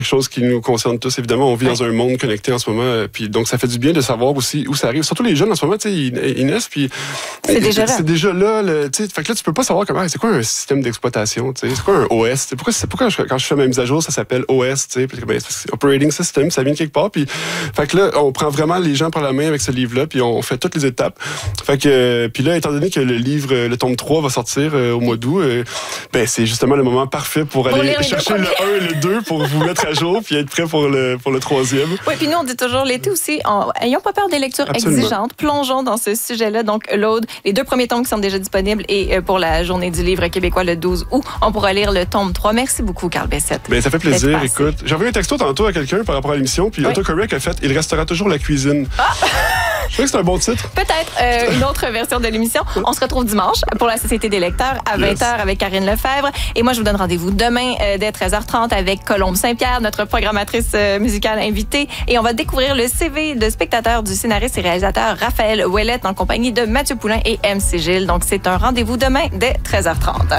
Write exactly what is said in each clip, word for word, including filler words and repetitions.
chose qui nous concerne tous, évidemment. On vit ouais. dans un monde connecté en ce moment. Puis donc, ça fait du bien de savoir aussi où ça arrive. Surtout les jeunes en ce moment, tu sais, ils, ils naissent, puis... C'est ils, déjà là. C'est déjà là, tu sais. Fait que là, tu peux pas savoir comment... C'est quoi un système d'exploitation, tu sais? C'est quoi un O S? Pourquoi, c'est, pourquoi quand je fais ma mise à jour, ça s'appelle O S, tu sais? Ben, c'est Operating System, ça vient de quelque part. Puis, fait que là, on prend vraiment les gens par la main avec ce livre-là, puis on fait toutes les étapes. Fait que... Puis là, étant donné que le livre, le tome trois va sortir euh, au mois d'août, euh, ben, c'est justement le moment parfait pour, pour aller chercher le un et le deux pour vous mettre à jour, puis être prêt pour le, pour le troisième. Oui, puis nous, on dit toujours l'été aussi, en, ayons pas peur des lectures Absolument. exigeantes, plongeons dans ce sujet-là. Donc, l'Aude, les deux premiers tomes qui sont déjà disponibles et pour la Journée du livre québécois le douze août, on pourra lire le tome trois. Merci beaucoup, Carl Bessette. Bien, ça fait plaisir. Écoute, j'ai envoyé un texto tantôt à quelqu'un par rapport à l'émission, puis oui. Autocorrect a fait « Il restera toujours la cuisine ah! ». Je crois que c'est un bon titre. Peut-être euh, une autre version de l'émission. On se retrouve dimanche pour la Société des lecteurs à vingt heures yes. avec Karine Lefebvre. Et moi, je vous donne rendez-vous demain euh, dès treize heures trente avec Colombe Saint-Pierre, notre programmatrice euh, musicale invitée. Et on va découvrir le C V de spectateur du scénariste et réalisateur Raphaël Ouellette en compagnie de Mathieu Poulain et M C Gilles. Donc, c'est un rendez-vous demain dès treize heures trente.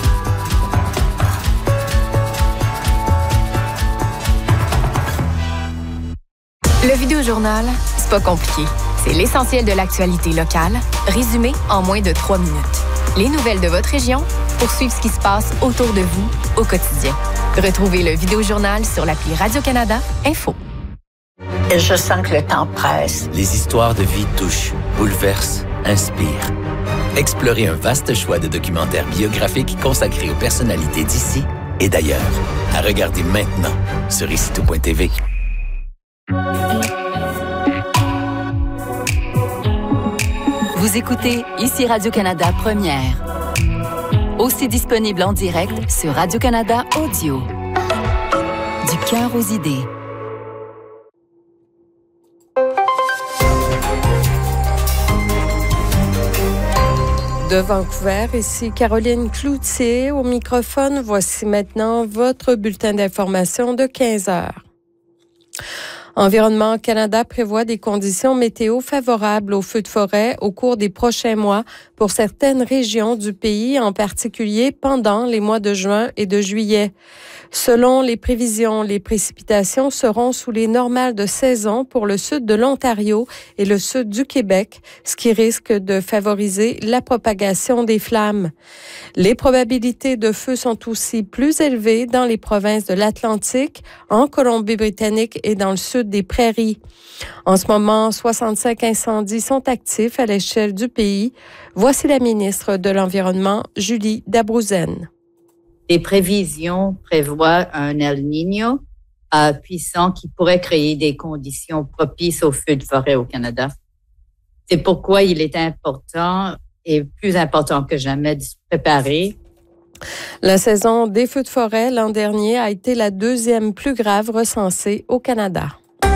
Le Vidéojournal, c'est pas compliqué. C'est l'essentiel de l'actualité locale, résumé en moins de trois minutes. Les nouvelles de votre région pour suivre ce qui se passe autour de vous au quotidien. Retrouvez le Vidéojournal sur l'appli Radio-Canada Info. Je sens que le temps presse. Les histoires de vie touchent, bouleversent, inspirent. Explorez un vaste choix de documentaires biographiques consacrés aux personnalités d'ici et d'ailleurs. À regarder maintenant sur ici tout point t v. Vous écoutez ici Radio-Canada Première. Aussi disponible en direct sur Radio-Canada Audio. Du cœur aux idées. De Vancouver, ici Caroline Cloutier au microphone. Voici maintenant votre bulletin d'information de quinze heures. Environnement Canada prévoit des conditions météo favorables aux feux de forêt au cours des prochains mois pour certaines régions du pays, en particulier pendant les mois de juin et de juillet. Selon les prévisions, les précipitations seront sous les normales de saison pour le sud de l'Ontario et le sud du Québec, ce qui risque de favoriser la propagation des flammes. Les probabilités de feu sont aussi plus élevées dans les provinces de l'Atlantique, en Colombie-Britannique et dans le sud des Prairies. En ce moment, soixante-cinq incendies sont actifs à l'échelle du pays. Voici la ministre de l'Environnement, Julie Dabrouzen. Les prévisions prévoient un El Niño euh, puissant qui pourrait créer des conditions propices aux feux de forêt au Canada. C'est pourquoi il est important et plus important que jamais de se préparer. La saison des feux de forêt l'an dernier a été la deuxième plus grave recensée au Canada.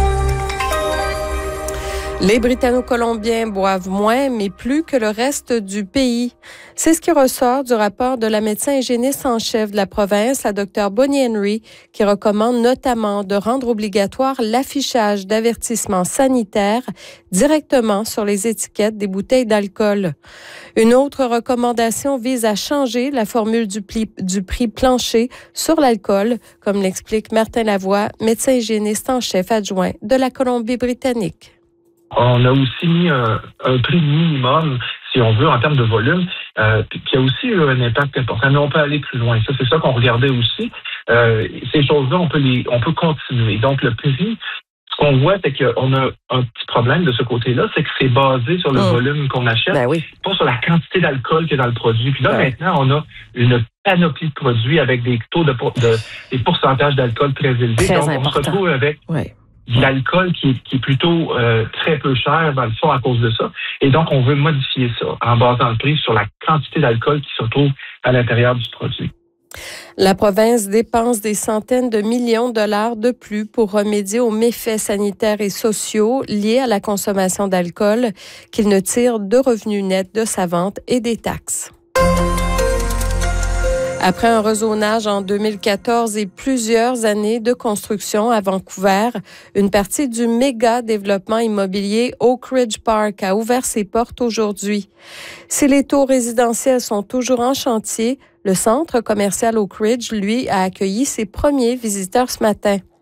Les Britanno-Colombiens boivent moins, mais plus que le reste du pays. C'est ce qui ressort du rapport de la médecin hygiéniste en chef de la province, la Dr Bonnie Henry, qui recommande notamment de rendre obligatoire l'affichage d'avertissements sanitaires directement sur les étiquettes des bouteilles d'alcool. Une autre recommandation vise à changer la formule du, pli, du prix plancher sur l'alcool, comme l'explique Martin Lavoie, médecin hygiéniste en chef adjoint de la Colombie-Britannique. On a aussi mis un, un prix minimum, si on veut, en termes de volume, euh, qui a aussi eu un impact important. Mais on peut aller plus loin. Ça, c'est ça qu'on regardait aussi. Euh, ces choses-là, on peut les, on peut continuer. Donc, le prix, ce qu'on voit, c'est qu'on a un petit problème de ce côté-là, c'est que c'est basé sur le mmh. volume qu'on achète, ben oui. pas sur la quantité d'alcool qu'il y a dans le produit. Puis là, ouais. maintenant, on a une panoplie de produits avec des taux de, de des pourcentages d'alcool très élevés. Très Donc, important. on se retrouve avec ouais. de l'alcool qui est, qui est plutôt euh, très peu cher dans le fond à cause de ça. Et donc, on veut modifier ça en basant le prix sur la quantité d'alcool qui se retrouve à l'intérieur du produit. La province dépense des centaines de millions de dollars de plus pour remédier aux méfaits sanitaires et sociaux liés à la consommation d'alcool qu'il ne tire de revenus nets de sa vente et des taxes. Après un rezonage en deux mille quatorze et plusieurs années de construction à Vancouver, une partie du méga développement immobilier Oak Ridge Park a ouvert ses portes aujourd'hui. Si les taux résidentiels sont toujours en chantier, Le centre commercial Oak Ridge, lui, a accueilli ses premiers visiteurs ce matin.